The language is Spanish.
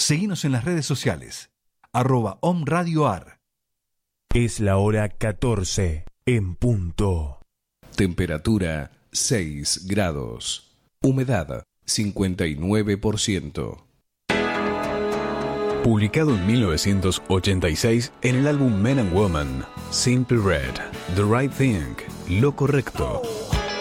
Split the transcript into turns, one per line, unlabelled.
Seguinos en las redes sociales, @omradioar.
Es la hora 14 en punto.
Temperatura 6 grados. Humedad 59%.
Publicado en 1986 en el álbum Men and Woman, Simple Red, The Right Thing, Lo Correcto.